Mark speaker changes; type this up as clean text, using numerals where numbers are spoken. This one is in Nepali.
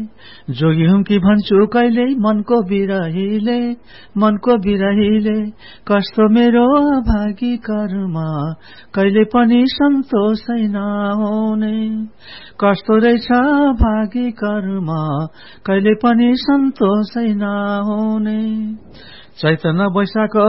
Speaker 1: जोगी हुँ कि भन्छु कहिले मनको बिरहीले कस्तो मेरो अभागी कर्म कहिले पनि सन्तोषै नहुने कस्तो रहेछ अभागी कर्म कहिले पनि सन्तोषै नहुने चैतन्य वैशाख